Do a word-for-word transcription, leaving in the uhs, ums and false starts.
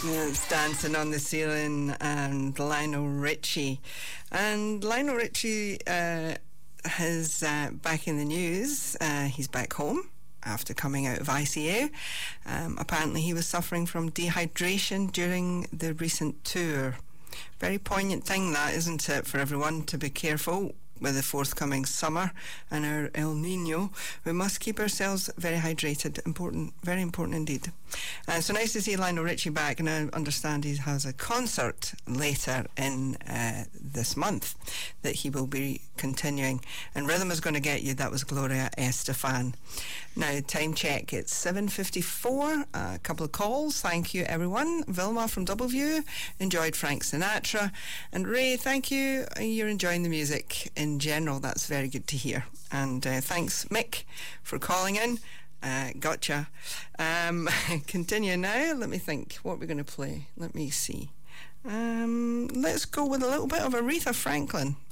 It's Dancing on the Ceiling and Lionel Richie. And Lionel Richie uh, is uh, back in the news. Uh, he's back home after coming out of I C U. Um, apparently he was suffering from dehydration during the recent tour. Very poignant thing that, isn't it, for everyone to be careful with the forthcoming summer and our El Nino. We must keep ourselves very hydrated. Important, very important indeed. Uh, so nice to see Lionel Richie back, and I understand he has a concert later in uh, this month that he will be continuing. And Rhythm is Going to Get You, that was Gloria Estefan. Now, time check, it's seven fifty-four. A couple of calls. Thank you, everyone. Vilma from Doubleview enjoyed Frank Sinatra. And Ray, thank you. You're enjoying the music in general. That's very good to hear. And uh, thanks, Mick, for calling in. Uh, gotcha. Um, continue now. Let me think what we're going to play. Let me see. Um, let's go with a little bit of Aretha Franklin.